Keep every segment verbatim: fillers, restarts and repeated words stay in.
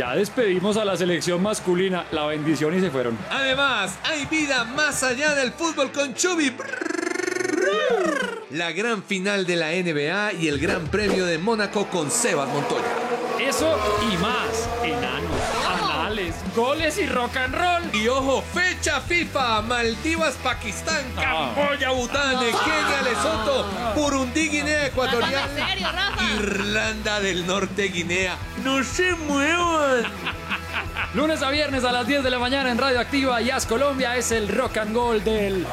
Ya despedimos a la selección masculina, la bendición y se fueron. Además, hay vida más allá del fútbol con Chubi. La gran final de la N B A y el Gran Premio de Mónaco con Sebas Montoya. Eso y más, enanos, anales, goles y rock and roll. Y ojo, fecha FIFA, Maldivas, Pakistán, Ah. Camboya, Bután, Kenia, Lesoto, Burundi, Guinea Ecuatorial, Rafa, ¿en serio, Rafa? Irlanda del Norte, Guinea. ¡No se muevan! Lunes a viernes a las diez de la mañana en Radio Activa y As Colombia es el rock and roll del...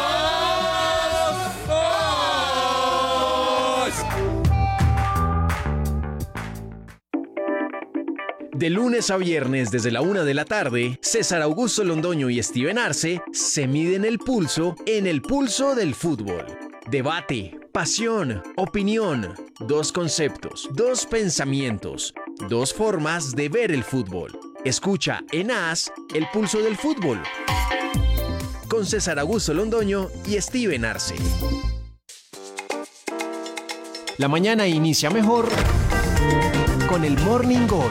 De lunes a viernes desde la una de la tarde, César Augusto Londoño y Steven Arce se miden el pulso en el pulso del fútbol. Debate, pasión, opinión, dos conceptos, dos pensamientos, dos formas de ver el fútbol. Escucha en As el pulso del fútbol con César Augusto Londoño y Steven Arce. La mañana inicia mejor con el Morning Gol.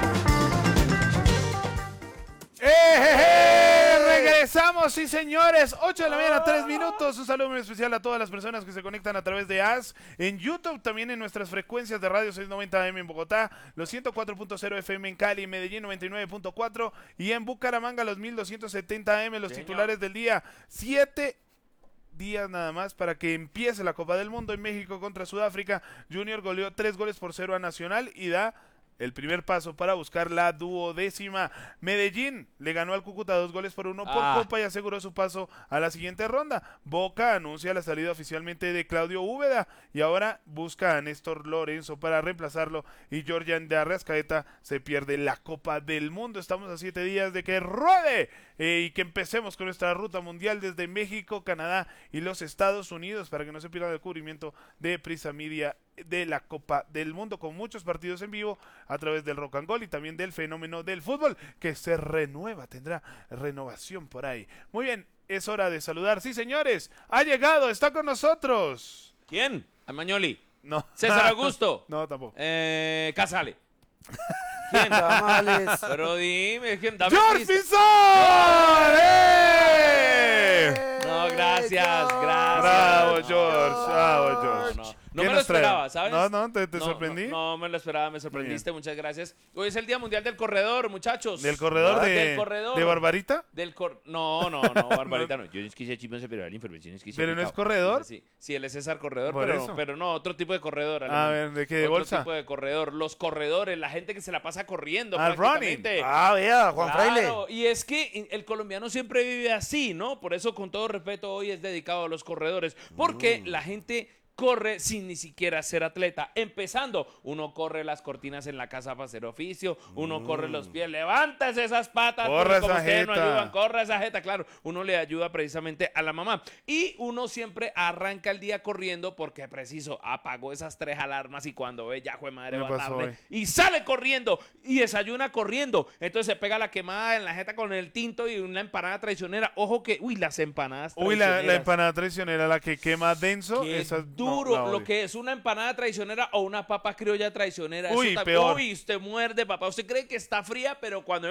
¡Eh, regresamos, sí señores, ocho de la mañana, tres minutos. Un saludo muy especial a todas las personas que se conectan a través de A S, en YouTube, también en nuestras frecuencias de radio seiscientos noventa A M en Bogotá, los ciento cuatro punto cero F M en Cali, Medellín noventa y nueve punto cuatro y en Bucaramanga los mil doscientos setenta A M. Los titulares del día, siete días nada más para que empiece la Copa del Mundo. En México contra Sudáfrica, Junior goleó tres goles por cero a Nacional y da el primer paso para buscar la duodécima. Medellín le ganó al Cúcuta dos goles por uno por Ah. Copa y aseguró su paso a la siguiente ronda. Boca anuncia la salida oficialmente de Claudio Úbeda y ahora busca a Néstor Lorenzo para reemplazarlo, y Georgian de Arrascaeta se pierde la Copa del Mundo. Estamos a siete días de que ruede eh, y que empecemos con nuestra ruta mundial desde México, Canadá y los Estados Unidos, para que no se pierdan el cubrimiento de Prisa Media de la Copa del Mundo, con muchos partidos en vivo a través del Rock and Roll y también del fenómeno del fútbol que se renueva, tendrá renovación por ahí. Muy bien, es hora de saludar. Sí, señores, ha llegado, está con nosotros. ¿Quién? Amañoli. No. César Augusto. No, tampoco. Eh, Casale. ¿Quién? Tamales. Pero dime, ¿quién? Dame ¡George pista. Pinzón! ¡Eh! No, gracias, George. gracias. Bravo, No, George, bravo, no, George. no. No ¿Qué me lo nos trae? esperaba, ¿sabes? No, no, ¿te, te No, sorprendí? No, no me lo esperaba, me sorprendiste, muchas gracias. Hoy es el Día Mundial del Corredor, muchachos. ¿Del corredor de, Del corredor. de Barbarita? Del cor... No, no, no, Barbarita no. Yo es que chisme se pero la información es que se ¿Pero no es picado. corredor? Sí, sí, él es César Corredor, Por pero, eso. pero no, otro tipo de corredor. A alemán. ver, ¿de qué? ¿De Otro bolsa? tipo de corredor. Los corredores, la gente que se la pasa corriendo Al running. prácticamente. Ah, vea, Juan Fraile. Claro, y es que el colombiano siempre vive así, ¿no? Por eso, con todo respeto, hoy es dedicado a los corredores. Porque la gente corre sin ni siquiera ser atleta. Empezando, uno corre las cortinas en la casa para hacer oficio, uno corre los pies, levantas esas patas, Corre porque como esa ustedes no jeta. ayudan, corre esa jeta, claro, uno le ayuda precisamente a la mamá. Y uno siempre arranca el día corriendo porque preciso, apagó esas tres alarmas y cuando ve, ya jue madre, Me va pasó tarde, hoy. y sale corriendo y desayuna corriendo. Entonces se pega la quemada en la jeta con el tinto y una empanada traicionera. Ojo que, uy, las empanadas Uy, la, la traicioneras. empanada traicionera, la que quema denso. Qué Esa es- no, duro la lo odio. que es una empanada traicionera o una papa criolla traicionera. Uy, Eso tam- peor. Uy, usted muerde, papá. Usted cree que está fría, pero cuando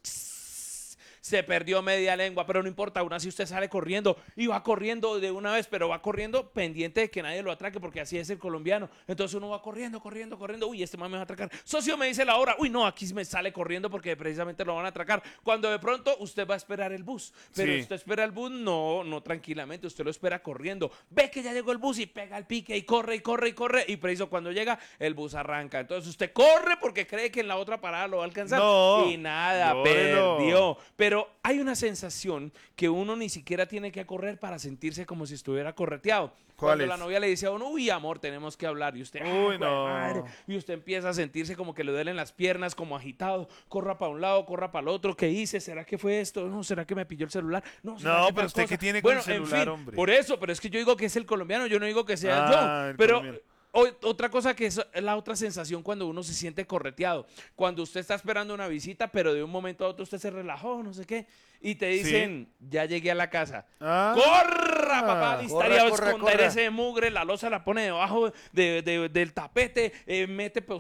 se perdió media lengua, pero no importa, aún así usted sale corriendo y va corriendo de una vez, pero va corriendo pendiente de que nadie lo atraque, porque así es el colombiano. Entonces uno va corriendo, corriendo, corriendo. Uy, este man me va a atracar. Socio, me dice la hora. Uy, no, aquí me sale corriendo porque precisamente lo van a atracar. Cuando de pronto usted va a esperar el bus, pero Sí. usted espera el bus, no, no tranquilamente, usted lo espera corriendo. Ve que ya llegó el bus y pega el pique y corre y corre y corre, y preciso cuando llega el bus arranca. Entonces usted corre porque cree que en la otra parada lo va a alcanzar, No, y nada, llórelo. perdió. Pero hay una sensación que uno ni siquiera tiene que correr para sentirse como si estuviera correteado. ¿Cuál Cuando es? la novia le dice a uno, uy, amor, tenemos que hablar, y usted, Uy, "Ay, no. madre", y usted empieza a sentirse como que le duelen las piernas, como agitado, corra para un lado, corra para el otro. ¿Qué hice? ¿Será que fue esto? No, ¿será que me pilló el celular? No, ¿será No, que pero tal usted cosa? qué tiene con Bueno, el celular, en fin, hombre. por eso, pero es que yo digo que es el colombiano, yo no digo que sea Ah, yo, el pero colombiano. o- otra cosa que es la otra sensación cuando uno se siente correteado, cuando usted está esperando una visita, pero de un momento a otro usted se relajó, no sé qué, y te dicen, ya llegué a la casa. Ah. ¡Corra, papá! Listaría Corre, a corre, esconder corre. ese mugre, la losa la pone debajo de, de- del tapete, eh, mete